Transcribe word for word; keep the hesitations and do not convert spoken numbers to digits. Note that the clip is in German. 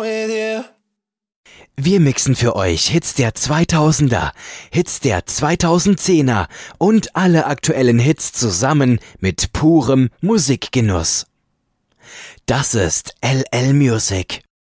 with you. Wir mixen für euch Hits der zweitausender, Hits der zweitausendzehner und alle aktuellen Hits zusammen mit purem Musikgenuss. Das ist L L Music.